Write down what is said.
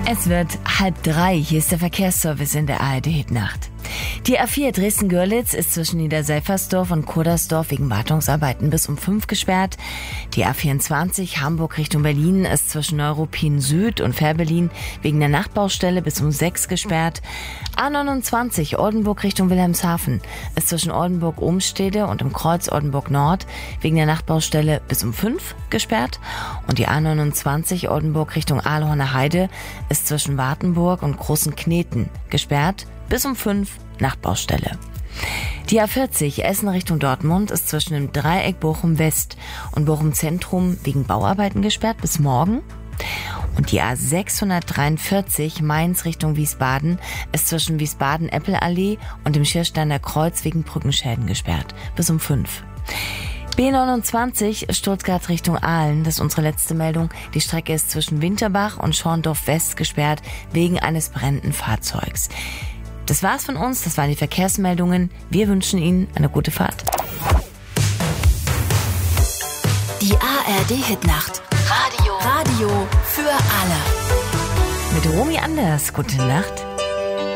Es wird 2:30. Hier ist der Verkehrsservice in der ARD-Hitnacht. Die A4 Dresden-Görlitz ist zwischen Niederseifersdorf und Kurdersdorf wegen Wartungsarbeiten bis um 5 gesperrt. Die A24 Hamburg Richtung Berlin ist zwischen Neuruppin Süd und Fährberlin wegen der Nachtbaustelle bis um 6 gesperrt. A29 Oldenburg Richtung Wilhelmshaven ist zwischen Oldenburg-Umstede und im Kreuz Oldenburg-Nord wegen der Nachtbaustelle bis um 5 gesperrt. Und die A29 Oldenburg Richtung Aalhorner Heide ist zwischen Wartenburg und Großen Kneten gesperrt bis um 5 Nachtbaustelle. Die A40 Essen Richtung Dortmund ist zwischen dem Dreieck Bochum West und Bochum Zentrum wegen Bauarbeiten gesperrt bis morgen. Und die A643 Mainz Richtung Wiesbaden ist zwischen Wiesbaden-Eppelallee und dem Schiersteiner Kreuz wegen Brückenschäden gesperrt bis um 5. B29 Stuttgart Richtung Aalen, das ist unsere letzte Meldung. Die Strecke ist zwischen Winterbach und Schorndorf West gesperrt wegen eines brennenden Fahrzeugs. Das war's von uns, das waren die Verkehrsmeldungen. Wir wünschen Ihnen eine gute Fahrt. Die ARD-Hitnacht. Radio für alle. Mit Romy Anders, gute Nacht.